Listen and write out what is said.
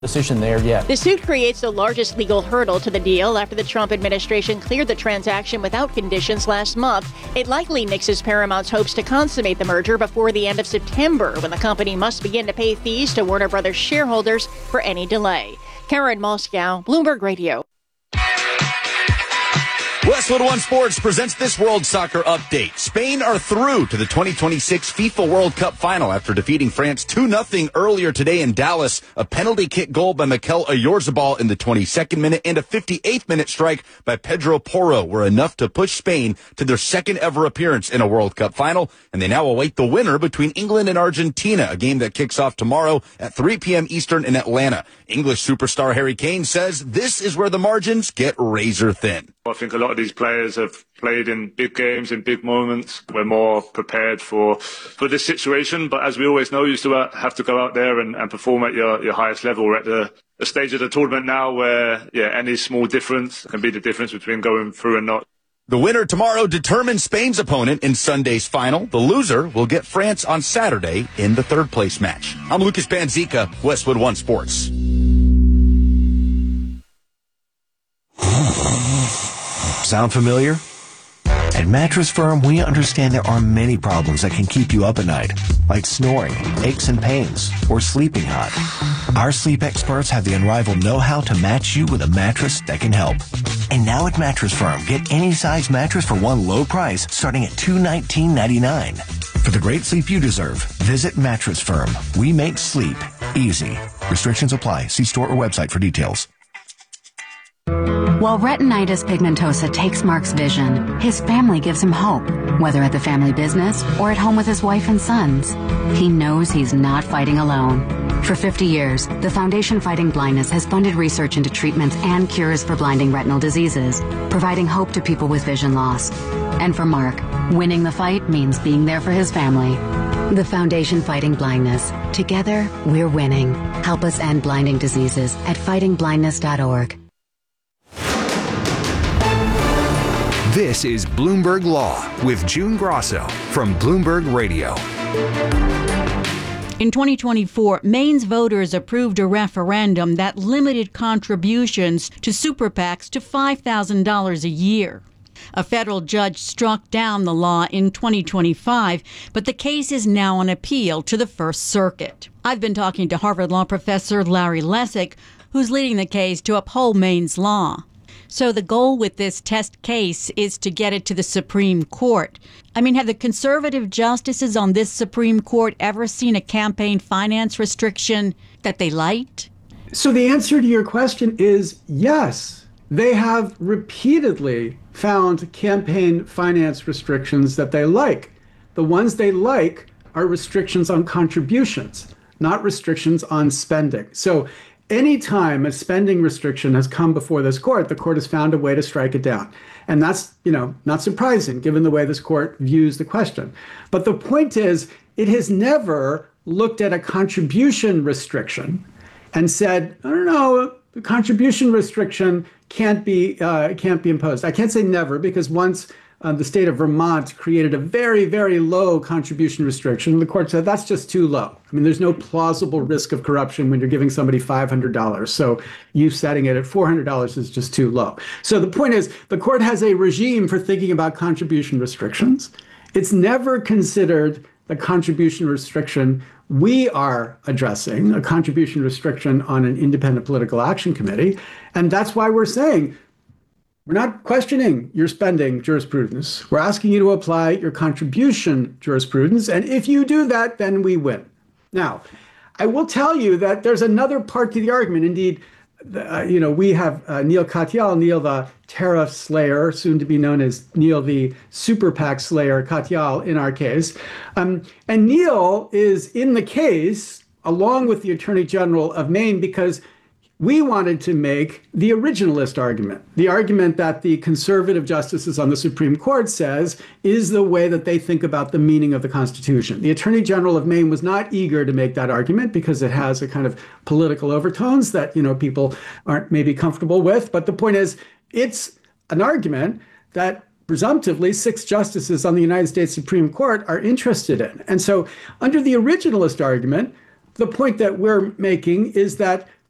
decision there yet. The suit creates the largest legal hurdle to the deal after the Trump administration cleared the transaction without conditions last month. It likely nixes Paramount's hopes to consummate the merger before the end of September, when the company must begin to pay fees to Warner Brothers shareholders for any delay. Karen Moscow, Bloomberg Radio. Westwood One Sports presents this World Soccer update. Spain are through to the 2026 FIFA World Cup final after defeating France 2-0 earlier today in Dallas. A penalty kick goal by Mikel Oyarzabal in the 22nd minute and a 58th minute strike by Pedro Porro were enough to push Spain to their second ever appearance in a World Cup final, and they now await the winner between England and Argentina, a game that kicks off tomorrow at 3 p.m. Eastern in Atlanta. English superstar Harry Kane says this is where the margins get razor thin. I think a lot of these players have played in big games, in big moments. We're more prepared for this situation. But as we always know, you still have to go out there and perform at your highest level. We're at the stage of the tournament now where, any small difference can be the difference between going through and not. The winner tomorrow determines Spain's opponent in Sunday's final. The loser will get France on Saturday in the third place match. I'm Lucas Panzica, Westwood One Sports. Sound familiar? At Mattress Firm, we understand there are many problems that can keep you up at night, like snoring, aches and pains, or sleeping hot. Our sleep experts have the unrivaled know-how to match you with a mattress that can help. And now at Mattress Firm, get any size mattress for one low price starting at $219.99. For the great sleep you deserve, visit Mattress Firm. We make sleep easy. Restrictions apply. See store or website for details. While retinitis pigmentosa takes Mark's vision, his family gives him hope, whether at the family business or at home with his wife and sons. He knows he's not fighting alone. For 50 years, the Foundation Fighting Blindness has funded research into treatments and cures for blinding retinal diseases, providing hope to people with vision loss. And for Mark, winning the fight means being there for his family. The Foundation Fighting Blindness. Together, we're winning. Help us end blinding diseases at fightingblindness.org. This is Bloomberg Law with June Grosso from Bloomberg Radio. In 2024, Maine's voters approved a referendum that limited contributions to super PACs to $5,000 a year. A federal judge struck down the law in 2025, but the case is now on appeal to the First Circuit. I've been talking to Harvard Law professor Larry Lessig, who's leading the case to uphold Maine's law. So the goal with this test case is to get it to the Supreme Court. I mean, have the conservative justices on this Supreme Court ever seen a campaign finance restriction that they liked? So the answer to your question is yes. They have repeatedly found campaign finance restrictions that they like. The ones they like are restrictions on contributions, not restrictions on spending. So anytime a spending restriction has come before this court, the court has found a way to strike it down. And that's, not surprising given the way this court views the question. But the point is, it has never looked at a contribution restriction and said, I don't know, the contribution restriction can't be imposed. I can't say never, because once the state of Vermont created a very, very low contribution restriction, the court said that's just too low. I mean, there's no plausible risk of corruption when you're giving somebody $500. So you setting it at $400 is just too low. So the point is, the court has a regime for thinking about contribution restrictions. It's never considered the contribution restriction we are addressing, a contribution restriction on an independent political action committee. And that's why we're saying, we're not questioning your spending jurisprudence. We're asking you to apply your contribution jurisprudence. And if you do that, then we win. Now, I will tell you that there's another part to the argument. Indeed, we have Neil Katyal, Neil the tariff slayer, soon to be known as Neil the super PAC slayer, Katyal in our case. And Neil is in the case along with the Attorney General of Maine because we wanted to make the originalist argument, the argument that the conservative justices on the Supreme Court says is the way that they think about the meaning of the Constitution. The Attorney General of Maine was not eager to make that argument because it has a kind of political overtones that, people aren't maybe comfortable with. But the point is, it's an argument that presumptively 6 justices on the United States Supreme Court are interested in. And so under the originalist argument, the point that we're making is that